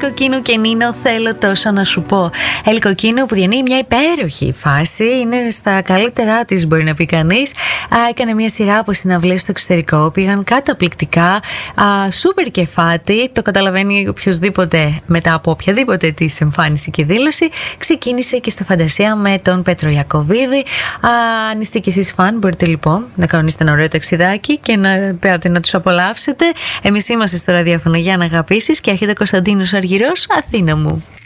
Κοκκίνου και Νίνο, θέλω τόσο να σου πω. Ελ Κοκκίνου που διανύει μια υπέροχη φάση, είναι στα καλύτερά της, μπορεί να πει κανείς. Έκανε μια σειρά από συναυλίες στο εξωτερικό, πήγαν καταπληκτικά, σούπερ κεφάτη. Το καταλαβαίνει οποιοδήποτε μετά από οποιαδήποτε της εμφάνιση και δήλωση. Ξεκίνησε και στο Φαντασία με τον Πέτρο Ιακωβίδη. Αν είστε κι εσείς φαν, μπορείτε λοιπόν να κανονίσετε ένα ωραίο ταξιδάκι και να τους απολαύσετε. Εμείς είμαστε στο ραδιόφωνο για να αγαπήσεις και έρχεται Κωνσταντίνος Αργυρός, Αθήνα μου.